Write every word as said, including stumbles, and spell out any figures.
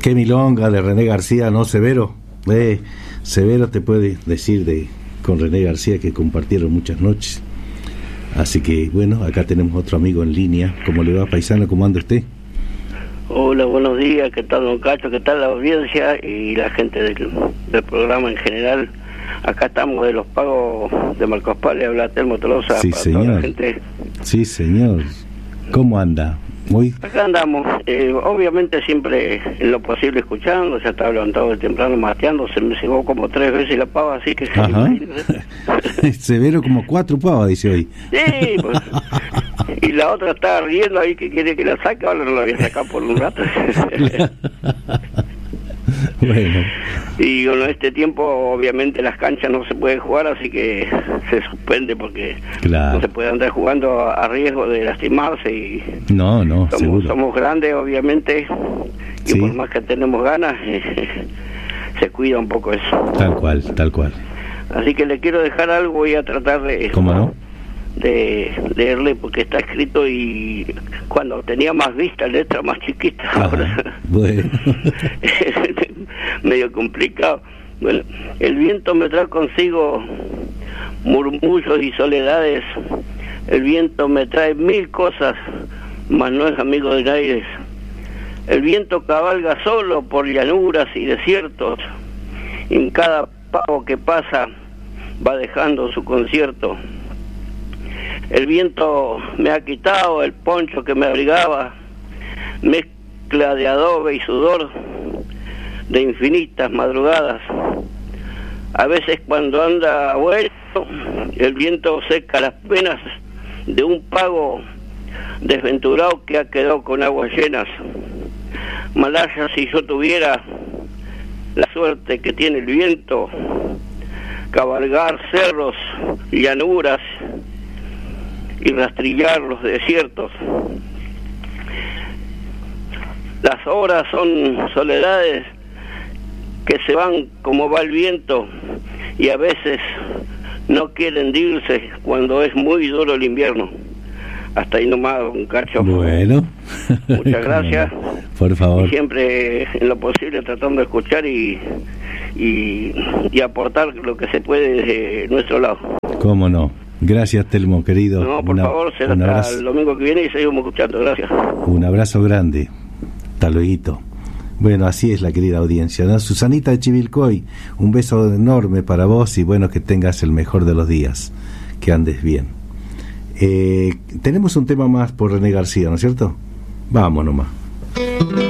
Qué milonga de René García, ¿no, Severo? Eh, Severo te puede decir de con René García que compartieron muchas noches. Así que, bueno, acá tenemos otro amigo en línea. ¿Cómo le va, paisano? ¿Cómo anda usted? Hola, buenos días. ¿Qué tal, don Cacho? ¿Qué tal la audiencia y la gente del, del programa en general? Acá estamos de los pagos de Marcos Paz, habla Telmo Tolosa. Sí, para señor. toda la gente. Sí, señor. ¿Cómo anda? Muy... Acá andamos, eh, obviamente siempre en lo posible escuchando, ya estaba levantado de temprano mateando, se me cebó como tres veces la pava, así que... Ajá. Severo como cuatro pavas, dice hoy. Sí, pues, y la otra estaba riendo ahí que quiere que la saque, ahora no la voy a sacar por un rato. Bueno. Y con este tiempo obviamente las canchas no se pueden jugar, así que se suspende porque claro, no se puede andar jugando a, a riesgo de lastimarse y no, no, somos, seguro. somos grandes obviamente y sí, por más que tenemos ganas eh, se cuida un poco eso. Tal cual, tal cual. Así que le quiero dejar algo, voy a tratar de... ¿Cómo no? de leerle porque está escrito y cuando tenía más vista letra más chiquita. Ajá, ahora bueno. Medio complicado. Bueno, el viento me trae consigo murmullos y soledades, el viento me trae mil cosas, mas no es amigo del aire. El viento cabalga solo por llanuras y desiertos, y en cada pavo que pasa va dejando su concierto. El viento me ha quitado el poncho que me abrigaba, mezcla de adobe y sudor de infinitas madrugadas. A veces cuando anda vuelto, el viento seca las penas de un pago desventurado que ha quedado con aguas llenas. Malaya si yo tuviera la suerte que tiene el viento, cabalgar cerros, llanuras y rastrillar los desiertos. Las horas son soledades que se van como va el viento y a veces no quieren irse cuando es muy duro el invierno. Hasta ahí nomás, don Cacho. Bueno. Muchas gracias. Por favor. Y siempre en lo posible tratando de escuchar y, y, y aportar lo que se puede desde nuestro lado. ¿Cómo no? Gracias, Telmo, querido. No, por una, favor, será hasta abrazo. El domingo que viene y seguimos escuchando. Gracias. Un abrazo grande. Hasta luego. Bueno, así es la querida audiencia, ¿no? Susanita de Chivilcoy, un beso enorme para vos y bueno, que tengas el mejor de los días, que andes bien. Eh, tenemos un tema más por René García, ¿no es cierto? Vamos nomás.